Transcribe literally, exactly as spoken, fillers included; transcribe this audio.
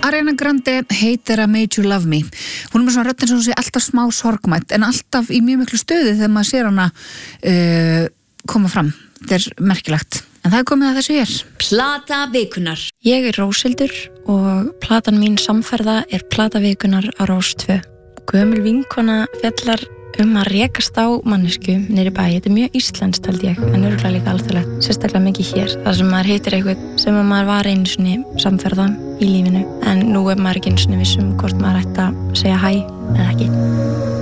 Ariana Grande, Hate That I Made You Love Me. Hún er með svona röddin sem hún sé alltaf smá sorgmætt en alltaf í mjög miklu stuði þegar maður sér hana uh, koma fram. Þetta er merkilegt. En það er komið að þessu hér. Plata vikunar. Ég er Róshildur og platan mín Samferða er plata vikunar á Rás tvö. Gömul vinkona fjallar um að rekast á mannesku niðri bæ. Þetta er mjög íslenskt held ég, en örugglega líka alþjóðlegt. Sérstaklega mikið hér, þar sem maður heitir eitthvað sem að maður var einu sinni samferða í lífinu. En nú er maður ekki einu sinni viss um hvort maður ætti að segja hæ eða ekki.